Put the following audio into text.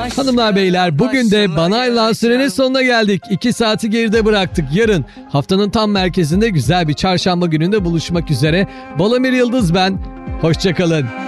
Hanımlar beyler, bugün de bana ayrılan sürenin sonuna geldik. 2 saati geride bıraktık. Yarın haftanın tam merkezinde güzel bir çarşamba gününde buluşmak üzere. Balamir Yıldız ben. Hoşçakalın.